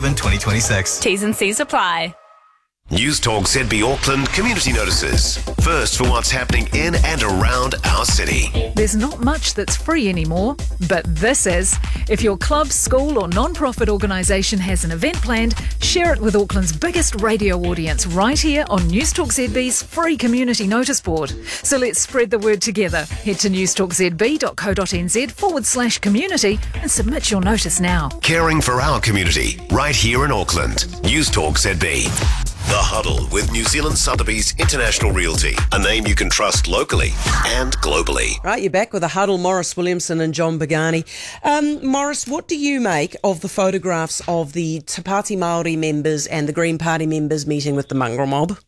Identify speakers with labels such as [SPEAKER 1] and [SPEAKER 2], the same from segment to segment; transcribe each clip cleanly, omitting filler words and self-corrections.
[SPEAKER 1] Brisbane 2026.
[SPEAKER 2] T's and C's apply.
[SPEAKER 3] News Talk ZB Auckland community notices. First for what's happening in and around our city.
[SPEAKER 4] There's not much that's free anymore, but this is. If your club, school or non-profit organisation has an event planned, share it with Auckland's biggest radio audience right here on News Talk ZB's free community notice board. So let's spread the word together. Head to newstalkzb.co.nz/community and submit your notice now.
[SPEAKER 3] Caring for our community right here in Auckland. News Talk ZB. The Huddle with New Zealand Sotheby's International Realty, a name you can trust locally and globally.
[SPEAKER 5] Right, you're back with The Huddle, Morris Williamson and John Bagani. Morris, what do you make of the photographs of the Te Pāti Māori members and the Green Party members meeting with the mongrel mob?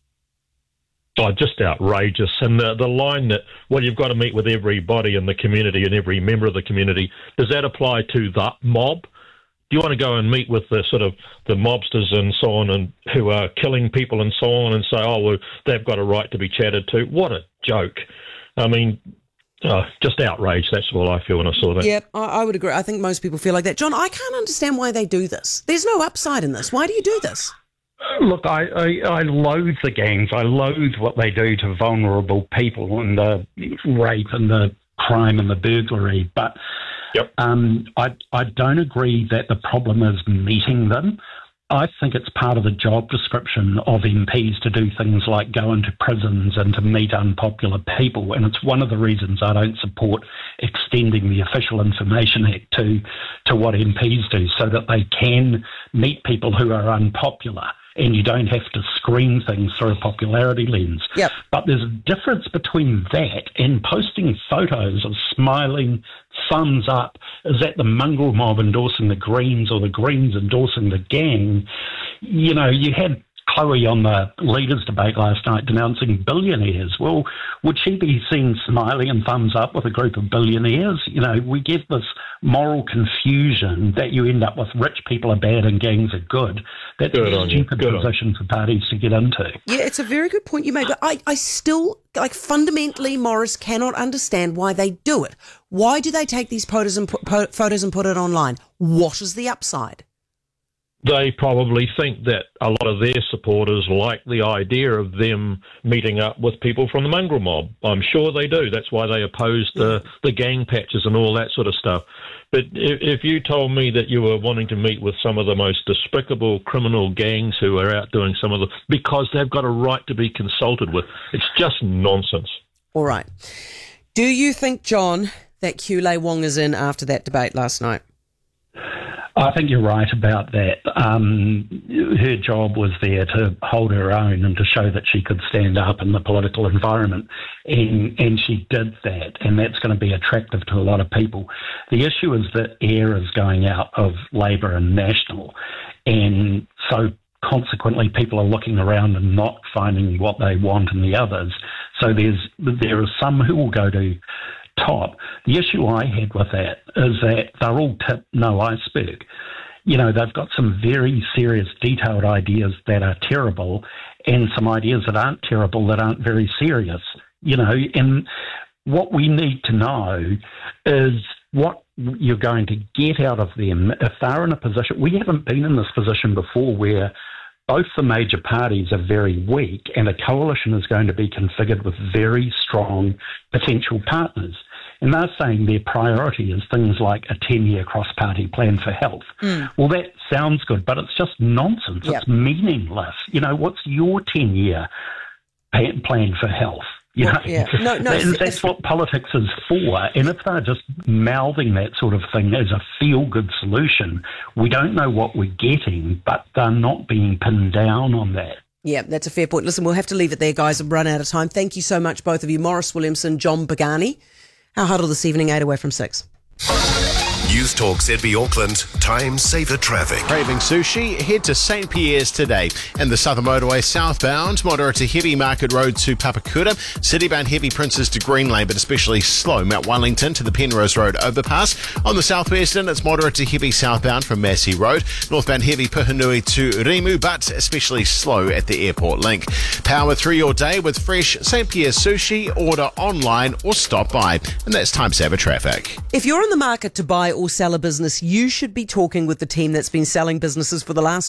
[SPEAKER 6] Oh, just outrageous. And the line that, well, you've got to meet with everybody in the community and every member of the community, does that apply to the mob? Do you want to go and meet with the sort of the mobsters and so on, and who are killing people and so on, and say, oh, well, they've got a right to be chatted to? What a joke. I mean, just outrage. That's all I feel when I saw that.
[SPEAKER 5] Yeah, I would agree. I think most people feel like that. John, I can't understand why they do this. There's no upside in this. Why do you do this?
[SPEAKER 7] Look, I loathe the gangs. I loathe what they do to vulnerable people, and the rape and the crime and the burglary. But
[SPEAKER 6] yep.
[SPEAKER 7] I don't agree that the problem is meeting them. I think it's part of the job description of MPs to do things like go into prisons and to meet unpopular people. And it's one of the reasons I don't support extending the Official Information Act to what MPs do, so that they can meet people who are unpopular. And you don't have to screen things through a popularity lens.
[SPEAKER 5] Yep.
[SPEAKER 7] But there's a difference between that and posting photos of smiling thumbs up. Is that the mongrel mob endorsing the Greens or the Greens endorsing the gang? You know, you had Chloe on the Leaders debate last night denouncing billionaires. Well, would she be seen smiling and thumbs up with a group of billionaires? You know, we get this moral confusion that you end up with rich people are bad and gangs are good. That's a stupid position for parties to get into.
[SPEAKER 5] Yeah, it's a very good point you made. But I still, fundamentally, Morris, cannot understand why they do it. Why do they take these photos and put it online? What is the upside?
[SPEAKER 6] They probably think that a lot of their supporters like the idea of them meeting up with people from the mongrel mob. I'm sure they do. That's why they opposed the gang patches and all that sort of stuff. But if you told me that you were wanting to meet with some of the most despicable criminal gangs who are out doing some of the... because they've got a right to be consulted with, it's just nonsense. All right.
[SPEAKER 5] Do you think, John, that Kulei Wong is in after that debate last night?
[SPEAKER 7] I think you're right about that. Her job was there to hold her own and to show that she could stand up in the political environment, and she did that, and that's going to be attractive to a lot of people. The issue is that air is going out of Labour and National, and so consequently people are looking around and not finding what they want in the others. So there are some who will go to top. The issue I had with that is that they're all tip, no iceberg. You know, they've got some very serious, detailed ideas that are terrible, and some ideas that aren't terrible that aren't very serious. You know, and what we need to know is what you're going to get out of them if they're in a position. We haven't been in this position before where both the major parties are very weak and a coalition is going to be configured with very strong potential partners. And they're saying their priority is things like a 10-year cross-party plan for health. Well, that sounds good, but it's just nonsense. Yep. It's meaningless. You know, what's your 10-year plan for health? You know, that's what politics is for. And if they're just mouthing that sort of thing as a feel-good solution, we don't know what we're getting, but they're not being pinned down on that.
[SPEAKER 5] Yeah, that's a fair point. Listen, we'll have to leave it there, guys, and run out of time. Thank you so much, both of you. Morris Williamson, John Bagani. Our huddle this evening, 8 away from 6.
[SPEAKER 3] News Talk ZB Auckland, time saver traffic.
[SPEAKER 8] Craving sushi? Head to St. Pierre's today. And the Southern Motorway southbound, moderate to heavy Market Road to Papakura, citybound heavy Princes to Green Lane, but especially slow Mount Wellington to the Penrose Road overpass. On the southwestern, it's moderate to heavy southbound from Massey Road, northbound heavy Puhinui to Rimu, but especially slow at the airport link. Power through your day with fresh St. Pierre's sushi. Order online or stop by. And that's time saver traffic.
[SPEAKER 5] If you're in the market to buy or sell a business, you should be talking with the team that's been selling businesses for the last